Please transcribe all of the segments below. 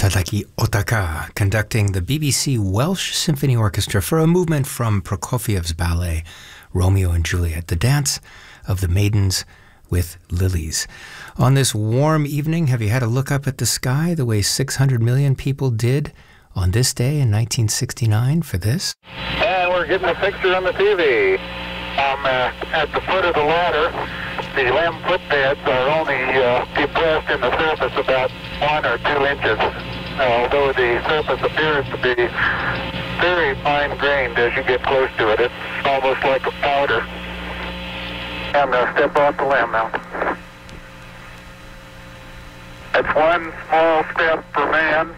Sadaki Otaka conducting the BBC Welsh Symphony Orchestra for a movement from Prokofiev's ballet, Romeo and Juliet, the dance of the maidens with lilies. On this warm evening, have you had a look up at the sky the way 600 million people did on this day in 1969 for this? And we're getting a picture on the TV. At the foot of the ladder, the limb footbeds are only depressed in the surface about 1 or 2 inches, although the surface appears to be very fine-grained as you get close to it. It's almost like a powder. I'm going to step off the limb now. That's one small step for man,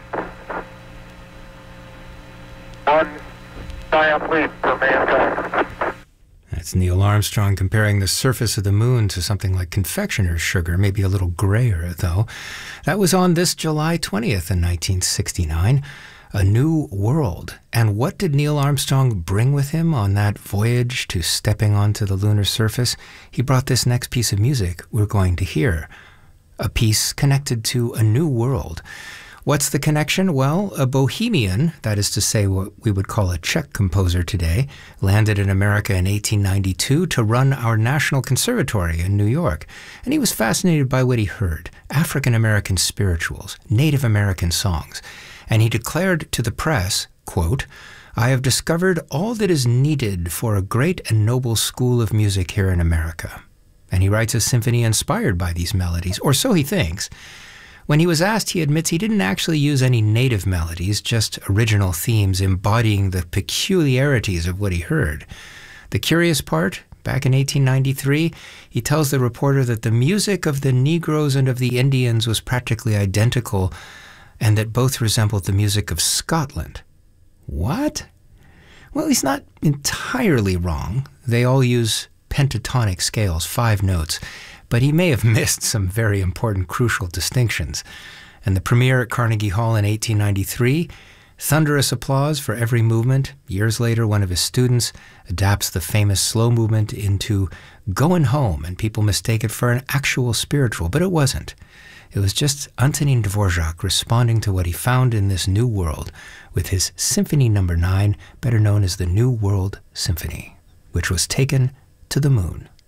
one giant leap for mankind. That's Neil Armstrong comparing the surface of the moon to something like confectioner's sugar, maybe a little grayer, though. That was on this July 20th in 1969, A New World. And what did Neil Armstrong bring with him on that voyage to stepping onto the lunar surface? He brought this next piece of music we're going to hear, a piece connected to A New World. What's the connection? Well, a Bohemian, that is to say what we would call a Czech composer today, landed in America in 1892 to run our National Conservatory in New York. And he was fascinated by what he heard, African-American spirituals, Native American songs. And he declared to the press, quote, "I have discovered all that is needed for a great and noble school of music here in America." And he writes a symphony inspired by these melodies, or so he thinks. When he was asked, he admits he didn't actually use any native melodies, just original themes embodying the peculiarities of what he heard. The curious part, back in 1893, he tells the reporter that the music of the Negroes and of the Indians was practically identical and that both resembled the music of Scotland. What? Well, he's not entirely wrong. They all use pentatonic scales, 5 notes. But he may have missed some very important, crucial distinctions. And the premiere at Carnegie Hall in 1893, thunderous applause for every movement. Years later, one of his students adapts the famous slow movement into Goin' Home, and people mistake it for an actual spiritual, but it wasn't. It was just Antonin Dvorak responding to what he found in this new world with his Symphony No. 9, better known as the New World Symphony, which was taken to the moon.